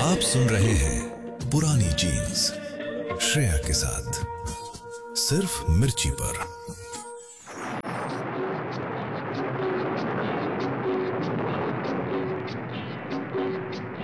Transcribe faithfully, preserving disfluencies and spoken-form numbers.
आप सुन रहे हैं पुरानी जीन्स श्रेया के साथ, सिर्फ मिर्ची पर।